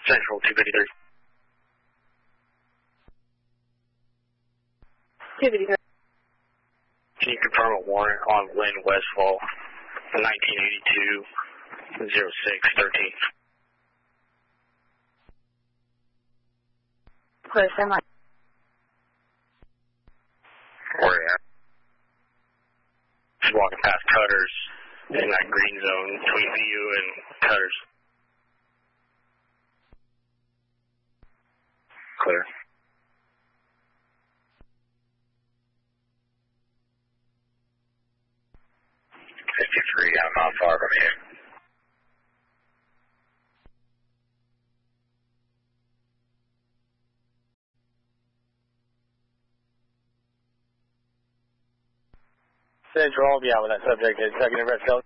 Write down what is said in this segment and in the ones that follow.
Central 253. 253. Can you confirm a warrant on Lynn Westfall, 1982, 0613? Clear, send line. Where at? Just walking past Cutters in that green zone between VU and Cutters. Clear. 53, I'm not far from you. Central, I'll be out with that subject at 2nd and Red Scout.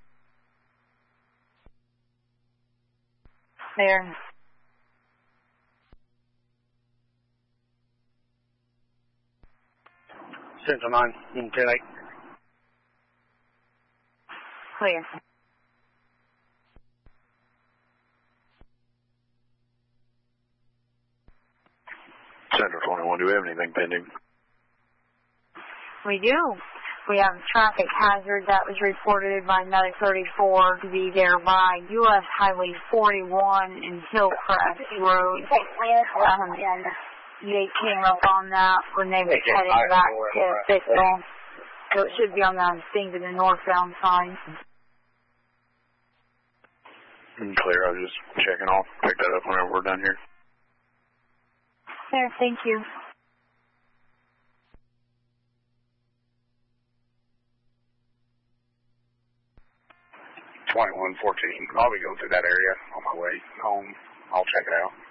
There. Central 9, 10-8. Clear. Central 21, do we have anything pending? We do. We have a traffic hazard that was reported by Medic 34 to be there by U.S. Highway 41 and Hillcrest Road. They came up on that when they were heading back to Fishville. So it should be on that thing to the northbound side. Clear, I was just checking. I'll pick that up whenever we're done here. There, thank you. 2114. I'll be going through that area on my way home. I'll check it out.